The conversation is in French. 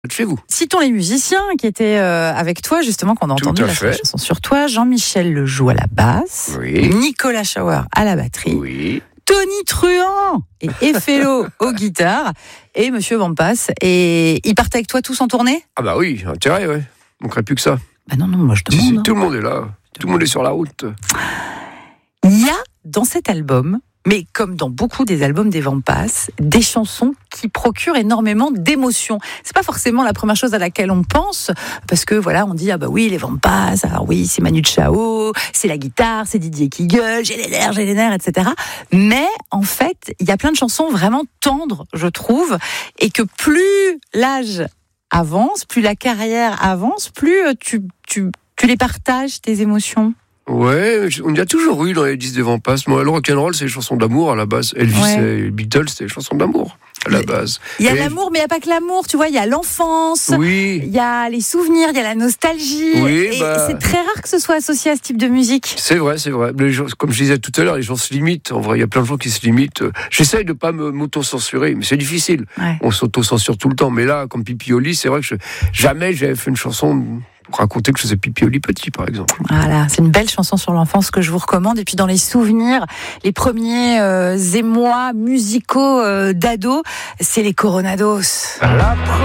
de chez vous. Citons les musiciens qui étaient avec toi, justement, qu'on a entendu la chanson sur toi. Jean-Michel Lejoux à la basse, Oui. Nicolas Schauer à la batterie, Oui. Tony Truant et Effello aux guitares, et Monsieur Vampas. Et ils partent avec toi tous en tournée ? Ah bah oui, intérêt, ouais. Il manquerait plus que ça. Bah non, moi je demande. Si, tout le monde est là. Tout le monde est sur la route. Il y a dans cet album, mais comme dans beaucoup des albums des Vampas, des chansons qui procurent énormément d'émotions. C'est pas forcément la première chose à laquelle on pense, parce que voilà, on dit ah bah oui les Vampas, alors oui c'est Manu Chao, c'est la guitare, c'est Didier qui gueule, j'ai les nerfs, etc. Mais en fait, il y a plein de chansons vraiment tendres, je trouve, et que plus l'âge avance, plus la carrière avance, plus tu les partages, tes émotions. Ouais, on y a toujours eu dans les disques des Vampas. Moi, le rock'n'roll, c'est les chansons d'amour à la base. Elvis et les Beatles, c'était les chansons d'amour à la base. Il y a l'amour, mais il n'y a pas que l'amour, tu vois. Il y a l'enfance, oui. Il y a les souvenirs, il y a la nostalgie. Oui, et c'est très rare que ce soit associé à ce type de musique. C'est vrai. Les gens, comme je disais tout à l'heure, les gens se limitent. En vrai, il y a plein de gens qui se limitent. J'essaye de ne pas m'auto-censurer, mais c'est difficile. Ouais. On s'auto-censure tout le temps. Mais là, comme Pipi au lit, c'est vrai que jamais j'avais fait une chanson pour raconter que je faisais pipi au lit petit, par exemple. Voilà, c'est une belle chanson sur l'enfance que je vous recommande. Et puis dans les souvenirs, les premiers émois musicaux d'ado, c'est les Coronados.